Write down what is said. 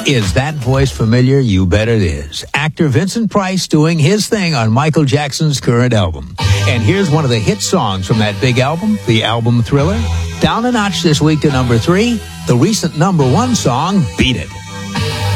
Is that voice familiar? You bet it is. Actor Vincent Price doing his thing on Michael Jackson's current album. And here's one of the hit songs from that big album, the album Thriller. Down a notch this week to number 3, the recent number 1 song, Beat It.